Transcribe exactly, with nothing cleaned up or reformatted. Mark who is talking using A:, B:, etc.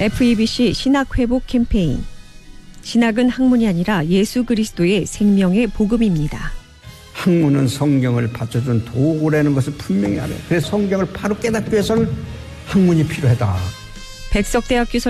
A: 에프이비씨 신학회복 캠페인. 신학은 학문이 아니라 예수 그리스도의 생명의 복음입니다.
B: 학문은 성경을 받쳐준 도구라는 것을 분명히 알아요. 그래서 성경을 바로 깨닫기 위해서는 학문이 필요하다.
A: 백석대학교